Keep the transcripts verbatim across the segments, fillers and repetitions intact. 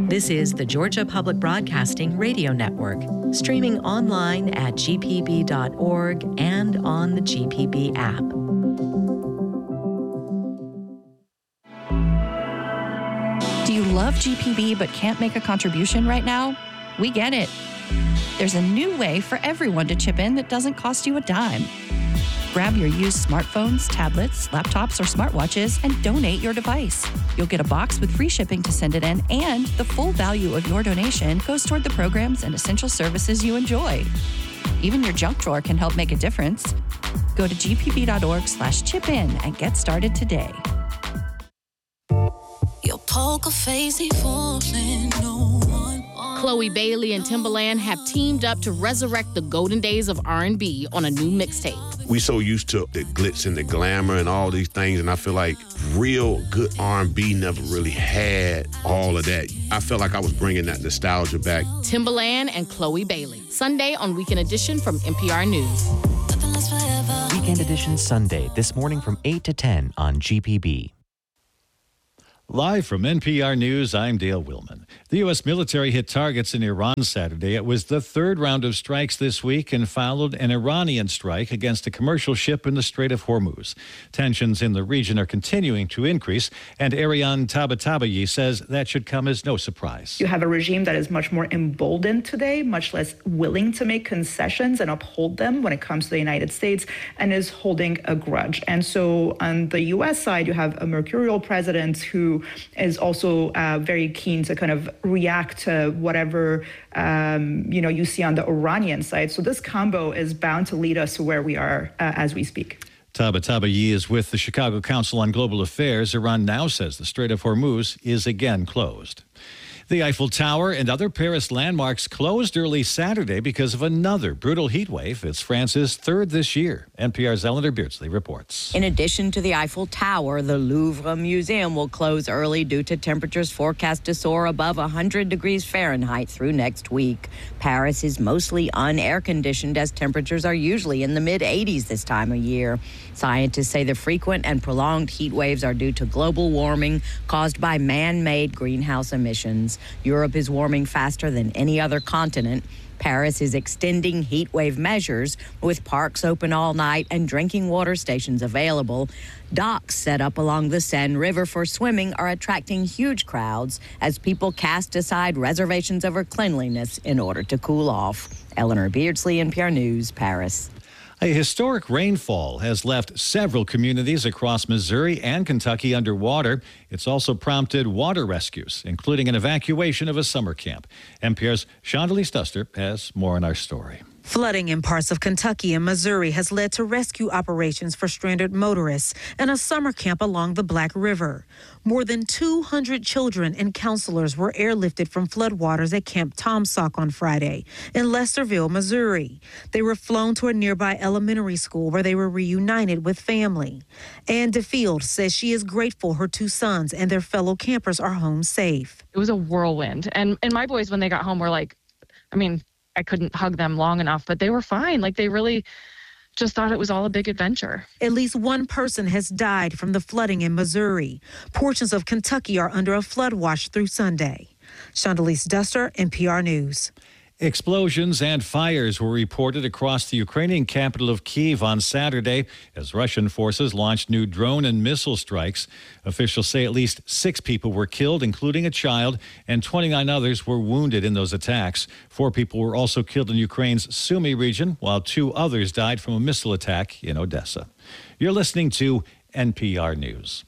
This is the Georgia Public Broadcasting Radio Network, streaming online at g p b dot org and on the G P B app. Do you love G P B but can't make a contribution right now? We get it. There's a new way for everyone to chip in that doesn't cost you a dime. Grab your used smartphones, tablets, laptops, or smartwatches and donate your device. You'll get a box with free shipping to send it in, and the full value of your donation goes toward the programs and essential services you enjoy. Even your junk drawer can help make a difference. Go to g p b dot org slash chip in and get started today. Your poker face ain't falling, no one. Chloe Bailey and Timbaland have teamed up to resurrect the golden days of R and B on a new mixtape. We so used to the glitz and the glamour and all these things, and I feel like real good R and B never really had all of that. I felt like I was bringing that nostalgia back. Timbaland and Chloe Bailey, Sunday on Weekend Edition from N P R News. Weekend Edition Sunday, this morning from eight to ten on G P B. Live from N P R News, I'm Dale Willman. The U S military hit targets in Iran Saturday. It was the third round of strikes this week and followed an Iranian strike against a commercial ship in the Strait of Hormuz. Tensions in the region are continuing to increase, and Ariane Tabatabayi says that should come as no surprise. You have a regime that is much more emboldened today, much less willing to make concessions and uphold them when it comes to the United States, and is holding a grudge. And so on the U S side, you have a mercurial president who is also uh, very keen to kind of react to whatever um, you know you see on the Iranian side. So this combo is bound to lead us to where we are uh, as we speak. Tabatabayi is with the Chicago Council on Global Affairs. Iran now says the Strait of Hormuz is again closed. The Eiffel Tower and other Paris landmarks closed early Saturday because of another brutal heat wave. It's France's third this year. N P R's Eleanor Beardsley reports. In addition to the Eiffel Tower, the Louvre Museum will close early due to temperatures forecast to soar above one hundred degrees Fahrenheit through next week. Paris is mostly un-air conditioned as temperatures are usually in the mid eighties this time of year. Scientists say the frequent and prolonged heat waves are due to global warming caused by man-made greenhouse emissions. Europe is warming faster than any other continent. Paris is extending heat wave measures with parks open all night and drinking water stations available. Docks set up along the Seine River for swimming are attracting huge crowds as people cast aside reservations over cleanliness in order to cool off. Eleanor Beardsley, N P R News, Paris. A historic rainfall has left several communities across Missouri and Kentucky underwater. It's also prompted water rescues, including an evacuation of a summer camp. N P R's Shondelise Duster has more on our story. Flooding in parts of Kentucky and Missouri has led to rescue operations for stranded motorists and a summer camp along the Black River. More than two hundred children and counselors were airlifted from floodwaters at Camp Tomsock on Friday in Lesterville, Missouri. They were flown to a nearby elementary school where they were reunited with family. Ann DeField says she is grateful her two sons and their fellow campers are home safe. It was a whirlwind. And, and my boys, when they got home, were like, I mean, I couldn't hug them long enough, but they were fine. Like, they really just thought it was all a big adventure. At least one person has died from the flooding in Missouri. Portions of Kentucky are under a flood watch through Sunday. Shondelise Duster, N P R News. Explosions and fires were reported across the Ukrainian capital of Kyiv on Saturday as Russian forces launched new drone and missile strikes. Officials say at least six people were killed, including a child, and twenty-nine others were wounded in those attacks. Four people were also killed in Ukraine's Sumy region, while two others died from a missile attack in Odessa. You're listening to N P R News.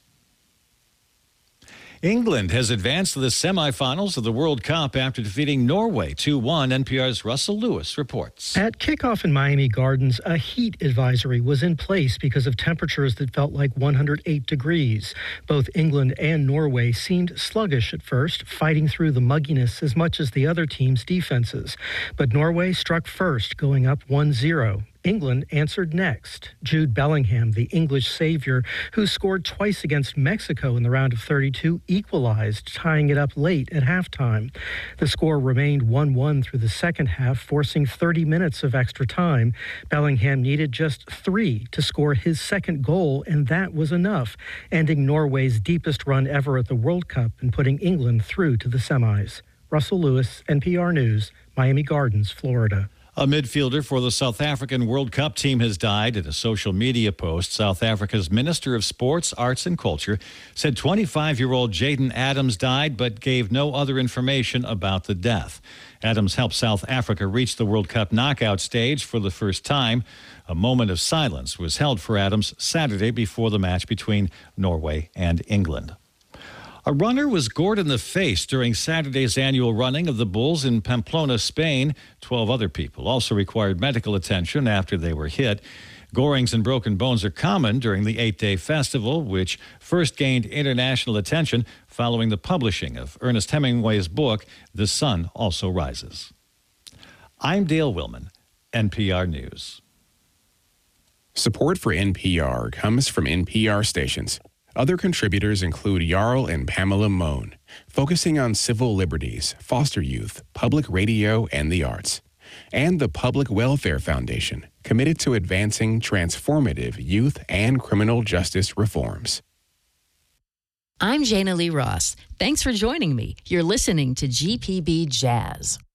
England has advanced to the semifinals of the World Cup after defeating Norway two one. N P R's Russell Lewis reports. At kickoff in Miami Gardens, a heat advisory was in place because of temperatures that felt like one hundred eight degrees. Both England and Norway seemed sluggish at first, fighting through the mugginess as much as the other team's defenses. But Norway struck first, going up one zero. England answered next. Jude Bellingham, the English savior, who scored twice against Mexico in the round of thirty-two, equalized, tying it up late at halftime. The score remained one one through the second half, forcing thirty minutes of extra time. Bellingham needed just three to score his second goal, and that was enough, ending Norway's deepest run ever at the World Cup and putting England through to the semis. Russell Lewis, N P R News, Miami Gardens, Florida. A midfielder for the South African World Cup team has died. In a social media post, South Africa's Minister of Sports, Arts and Culture said twenty-five-year-old Jaden Adams died but gave no other information about the death. Adams helped South Africa reach the World Cup knockout stage for the first time. A moment of silence was held for Adams Saturday before the match between Norway and England. A runner was gored in the face during Saturday's annual running of the Bulls in Pamplona, Spain. Twelve other people also required medical attention after they were hit. Gorings and broken bones are common during the eight-day festival, which first gained international attention following the publishing of Ernest Hemingway's book, The Sun Also Rises. I'm Dale Willman, N P R News. Support for N P R comes from N P R stations. Other contributors include Jarl and Pamela Mohn, focusing on civil liberties, foster youth, public radio, and the arts. And the Public Welfare Foundation, committed to advancing transformative youth and criminal justice reforms. I'm Jana Lee Ross. Thanks for joining me. You're listening to G P B Jazz.